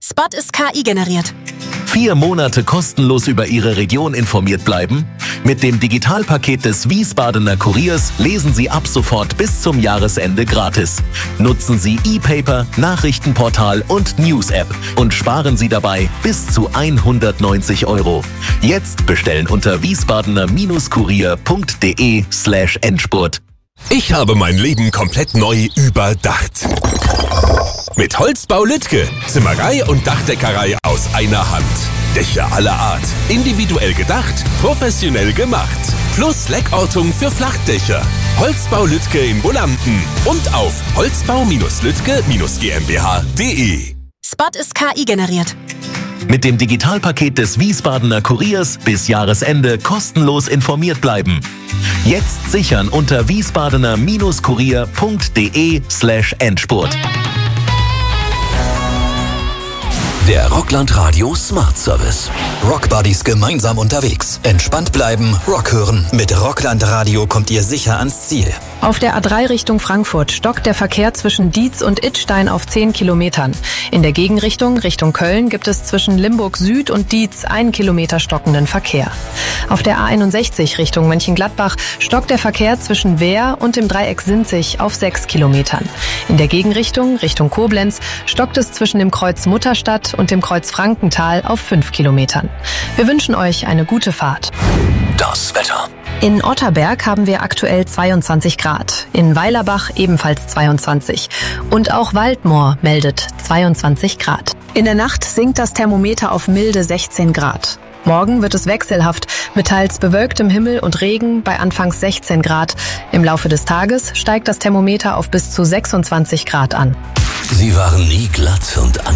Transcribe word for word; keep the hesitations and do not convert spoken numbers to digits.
Spot ist K I generiert. Vier Monate kostenlos über Ihre Region informiert bleiben? Mit dem Digitalpaket des Wiesbadener Kuriers lesen Sie ab sofort bis zum Jahresende gratis. Nutzen Sie E-Paper, Nachrichtenportal und News-App und sparen Sie dabei bis zu hundertneunzig Euro. Jetzt bestellen unter wiesbadener-kurier.de slash Endspurt. Ich habe mein Leben komplett neu überdacht. Mit Holzbau Lüttke. Zimmerei und Dachdeckerei aus einer Hand. Dächer aller Art. Individuell gedacht, professionell gemacht. Plus Leckortung für Flachdächer. Holzbau Lüttke in Bullamten. Und auf holzbau-lüttke-gmbh punkt de. Spot ist K I generiert. Mit dem Digitalpaket des Wiesbadener Kuriers bis Jahresende kostenlos informiert bleiben. Jetzt sichern unter wiesbadener-kurier.de slash Endspurt. Der Rockland Radio Smart Service. Rockbuddies gemeinsam unterwegs. Entspannt bleiben, Rock hören. Mit Rockland Radio kommt ihr sicher ans Ziel. Auf der A drei Richtung Frankfurt stockt der Verkehr zwischen Dietz und Idstein auf zehn Kilometern. In der Gegenrichtung, Richtung Köln, gibt es zwischen Limburg Süd und Dietz einen Kilometer stockenden Verkehr. Auf der A einundsechzig Richtung Mönchengladbach stockt der Verkehr zwischen Wehr und dem Dreieck Sinzig auf sechs Kilometern. In der Gegenrichtung, Richtung Koblenz, stockt es zwischen dem Kreuz Mutterstadt und dem Kreuz Frankenthal auf fünf Kilometern. Wir wünschen euch eine gute Fahrt. Das Wetter. In Otterberg haben wir aktuell zweiundzwanzig Grad, in Weilerbach ebenfalls zweiundzwanzig und auch Waldmoor meldet zweiundzwanzig Grad. In der Nacht sinkt das Thermometer auf milde sechzehn Grad. Morgen wird es wechselhaft mit teils bewölktem Himmel und Regen bei anfangs sechzehn Grad. Im Laufe des Tages steigt das Thermometer auf bis zu sechsundzwanzig Grad an. Sie waren nie glatt und